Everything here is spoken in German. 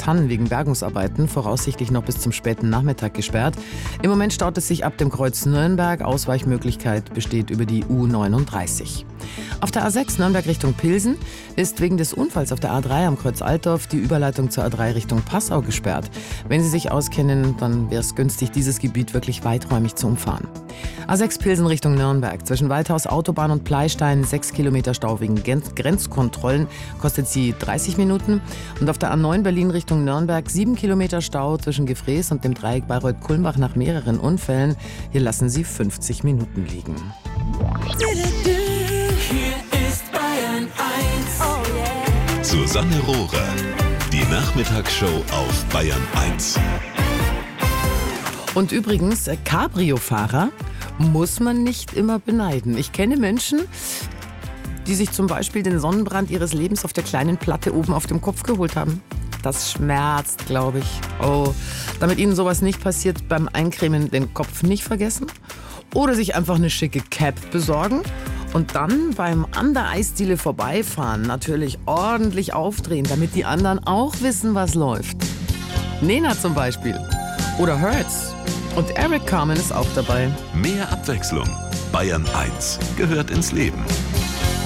Thann wegen Bergungsarbeiten, voraussichtlich noch bis zum späten Nachmittag gesperrt. Im Moment staut es sich ab dem Kreuz Nürnberg. Ausweichmöglichkeit besteht über die U39. Auf der A6 Nürnberg Richtung Pilsen ist wegen des Unfalls auf der A3 am Kreuz Altdorf die Überleitung zur A3 Richtung Passau gesperrt. Wenn Sie sich auskennen, dann wäre es günstig, dieses Gebiet wirklich weiträumig zu umfahren. A6 Pilsen Richtung Nürnberg. Zwischen Waldhaus Autobahn und Pleistein 6 Kilometer Stau wegen Grenzkontrollen, kostet sie 30 Minuten. Und auf der A9 Berlin Richtung Nürnberg 7 Kilometer Stau zwischen Gefrees und dem Dreieck Bayreuth-Kulmbach nach mehreren Unfällen. Hier lassen sie 50 Minuten liegen. Hier ist Bayern 1. Oh yeah. Susanne Rohrer, die Nachmittagsshow auf Bayern 1. Und übrigens, Cabrio-Fahrer muss man nicht immer beneiden. Ich kenne Menschen, die sich zum Beispiel den Sonnenbrand ihres Lebens auf der kleinen Platte oben auf dem Kopf geholt haben. Das schmerzt, glaube ich. Oh, damit Ihnen sowas nicht passiert, beim Eincremen den Kopf nicht vergessen. Oder sich einfach eine schicke Cap besorgen. Und dann beim an der Eisdiele vorbeifahren natürlich ordentlich aufdrehen, damit die anderen auch wissen, was läuft. Nena zum Beispiel. Oder Hertz. Und Eric Carmen ist auch dabei. Mehr Abwechslung. Bayern 1 gehört ins Leben.